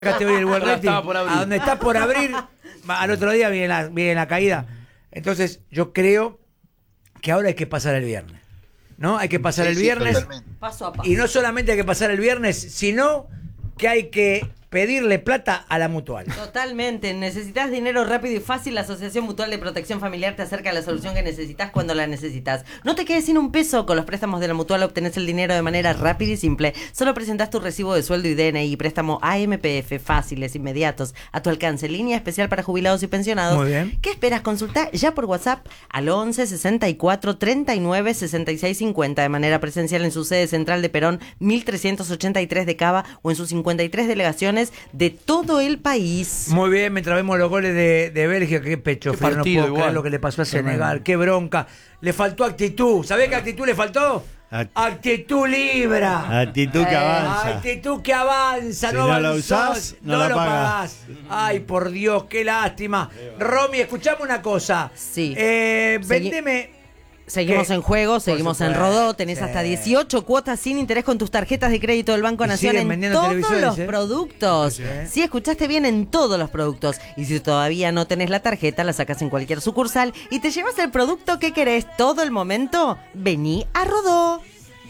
Hoy el World Rating, a donde está por abrir, al otro día viene la caída. Entonces, yo creo que ahora hay que pasar el viernes, ¿no? Hay que pasar el viernes. Paso a paso. Y no solamente hay que pasar el viernes, sino que hay que pedirle plata a la Mutual. Totalmente. Necesitas dinero rápido y fácil. La Asociación Mutual de Protección Familiar te acerca a la solución que necesitas cuando la necesitas. No te quedes sin un peso. Con los préstamos de la Mutual obtenés el dinero de manera rápida y simple. Solo presentás tu recibo de sueldo y DNI. Préstamo AMPF, fáciles, inmediatos, a tu alcance. Línea especial para jubilados y pensionados. Muy bien. ¿Qué esperas? Consulta ya por WhatsApp al 11 64 39 66 50 de manera presencial en su sede central de Perón 1383 de Cava o en sus 53 delegaciones de todo el país. Muy bien, mientras vemos los goles de Bélgica, qué pecho frío, no puedo creer lo que le pasó a Senegal, qué bronca. Le faltó actitud. ¿Sabés qué actitud le faltó? Actitud libra. Actitud que avanza. Actitud que avanza. Si no no la usás, no la lo pagás. Ay, por Dios, qué lástima. Romy, escuchame una cosa. Sí. Vendeme. Seguimos ¿Qué? en juego, seguimos en Rodó, tenés Sí. hasta 18 cuotas sin interés con tus tarjetas de crédito del Banco Y Nación siguen en vendiendo todos televisores, los productos. Sí. Sí, escuchaste bien, en todos los productos. Y si todavía no tenés la tarjeta, la sacás en cualquier sucursal y te llevas el producto que querés todo el momento. Vení a Rodó.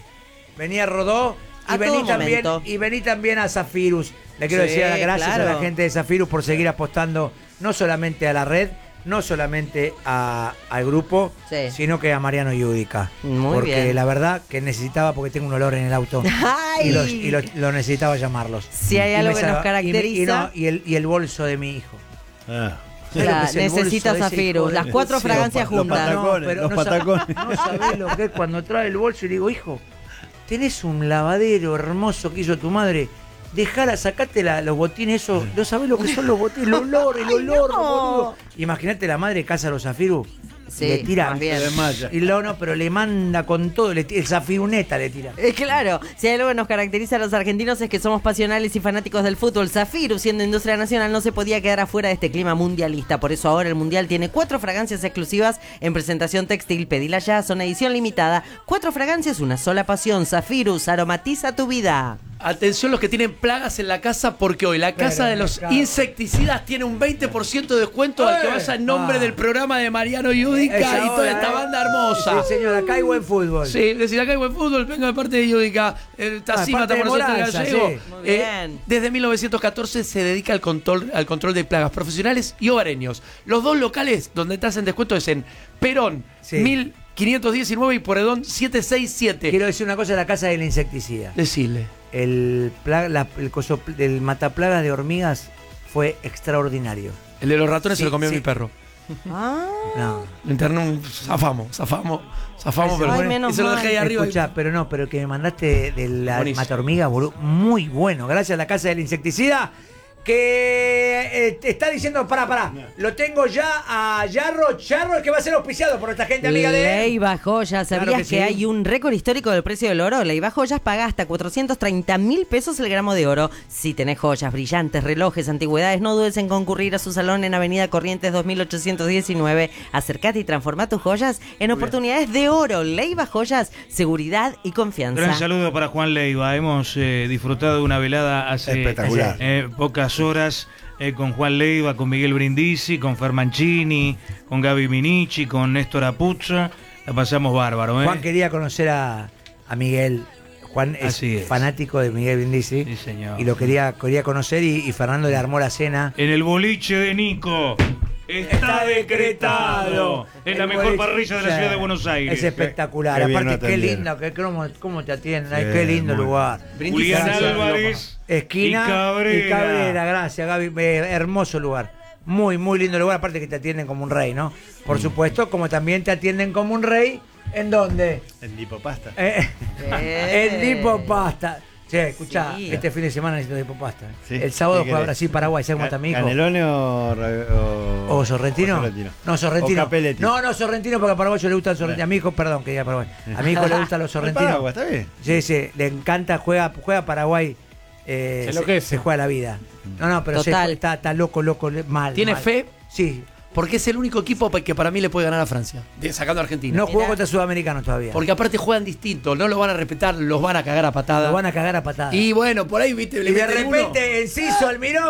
Vení a Rodó A todo momento. y vení también a Zafirus. Le quiero Sí, decir las gracias claro. a la gente de Zafirus por seguir apostando no solamente a la red, no solamente al grupo, Sí. sino que a Mariano Yudica. Muy porque bien. la verdad que necesitaba, porque tengo un olor en el auto. ¡Ay! Y lo necesitaba llamarlos. Si hay Y algo me que nos salva- caracteriza. y el bolso de mi hijo. Ah. ¿Sabés lo que es el bolso Necesitas de ese Zafirus, hijo de- las 4 Sí, fragancias los juntas. patacones. Los patacones. No sabés lo que es cuando trae el bolso y le digo, hijo, tenés un lavadero hermoso que hizo tu madre. Dejala, sacate los botines, eso. No sabés lo que son los botines, el olor, no. boludo. Imagínate la madre casa a los Zafirus. Sí, le tira. más bien. Se desmaya. Y no, pero le manda con todo, el Zafiruneta le tira. Claro, si hay algo que nos caracteriza a los argentinos es que somos pasionales y fanáticos del fútbol. Zafirus, siendo industria nacional, no se podía quedar afuera de este clima mundialista. Por eso ahora el Mundial tiene 4 fragancias exclusivas en presentación textil. Pedila ya, son edición limitada. 4 fragancias, una sola pasión. Zafirus, aromatiza tu vida. Atención los que tienen plagas en la casa, porque hoy la casa de los insecticidas tiene un 20% de descuento al que vaya en nombre del programa de Mariano Yudica y toda esta banda hermosa. Sí, señor, acá hay buen fútbol. Sí, decir acá hay buen fútbol, venga de parte de Yudica. Tacima, parte de Tamorcete Moranza, Gallego. sí. Muy bien. Desde 1914 se dedica al control de plagas profesionales y hogareños. Los dos locales donde te hacen descuento es en Perón, Sí. 1519 y Porredón 767. Quiero decir una cosa de la casa del insecticida. Decirle. El coso del mataplagas de hormigas fue extraordinario. El de los ratones Sí, se lo comió sí. mi perro. Ah, No. Le interné un zafamos, pero Ay, menos y se lo dejé ahí mal. arriba. Escucha, pero que me mandaste de la Buenísimo. mata hormiga, boludo, muy bueno. Gracias a la casa del insecticida. Que está diciendo, pará, lo tengo ya a Yarro es que va a ser auspiciado por esta gente amiga de... Leiva Joyas, ¿sabías Claro que, que sí. hay un récord histórico del precio del oro? Leiva Joyas paga hasta 430.000 pesos el gramo de oro. Si tenés joyas, brillantes, relojes, antigüedades, no dudes en concurrir a su salón en Avenida Corrientes 2819. Acercate y transforma tus joyas en oportunidades de oro. Leiva Joyas, seguridad y confianza. Gran saludo para Juan Leiva. Hemos disfrutado de una velada hace Espectacular. pocas horas con Juan Leiva, con Miguel Brindisi, con Fer Mancini, con Gaby Minichi, con Néstor Apuzza. La pasamos bárbaro. Juan quería conocer a Miguel. Juan es Así es. fanático de Miguel Brindisi. Sí, señor. Y lo quería conocer y Fernando le armó la cena. En el boliche de Nico. Está decretado. Es la El mejor boliche, parrilla de la sí. ciudad de Buenos Aires. Es espectacular. Qué bien Aparte, lo qué atendieron. lindo, cómo te atienden. Ay, Sí, qué lindo muy lugar. Julián Gracias. Álvarez Esquina y Cabrera. Gracias, Gaby. Hermoso lugar. Muy, muy lindo lugar. Aparte que te atienden como un rey, ¿no? Por supuesto, como también te atienden como un rey. ¿En dónde? El lipopasta. El Dipopasta. Che, escuchá, Sí. este fin de semana necesito Dipopasta. Sí. El sábado ¿Qué juega querés? Brasil-Paraguay. ¿Sabes cómo está mi hijo? ¿Canelone ¿O Sorrentino? No, Sorrentino. O Capelletti. No, Sorrentino, porque a Paraguayo le gusta el Sorrentino. A mi hijo, perdón, que diga Paraguay. A mi hijo le gustan los Sorrentinos. Paraguay, está bien. Sí, le encanta, juega Paraguay. Se juega la vida. No, pero Total. está loco, mal. ¿Tiene mal. fe? Sí. Porque es el único equipo que para mí le puede ganar a Francia, sacando a Argentina. No jugó contra sudamericanos todavía. Porque aparte juegan distinto, no lo van a respetar, los van a cagar a patadas. Lo van a cagar a patadas. Y bueno, por ahí, viste, Y de repente, Enciso, Almirón.